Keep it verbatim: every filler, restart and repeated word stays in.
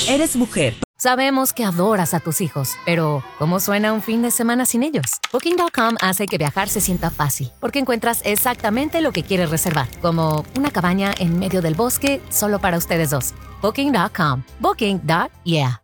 Eres mujer. Sabemos que adoras a tus hijos, pero ¿cómo suena un fin de semana sin ellos? Booking punto com hace que viajar se sienta fácil, porque encuentras exactamente lo que quieres reservar, como una cabaña en medio del bosque solo para ustedes dos. Booking punto com. Booking. Yeah.